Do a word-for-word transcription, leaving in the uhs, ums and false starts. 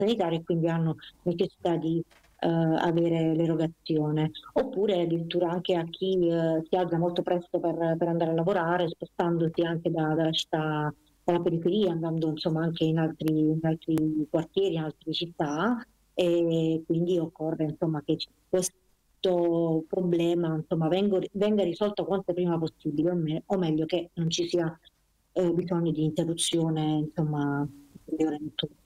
sanitaria e quindi hanno necessità di eh, avere l'erogazione, oppure addirittura anche a chi eh, si alza molto presto per, per andare a lavorare, spostandosi anche da- dalla città, dalla periferia, andando insomma anche in altri, in altri quartieri, in altre città, e quindi occorre insomma che ci- questo problema insomma vengo- venga risolto quanto prima possibile, o, me- o meglio che non ci sia eh, bisogno di interruzione insomma ulteriore.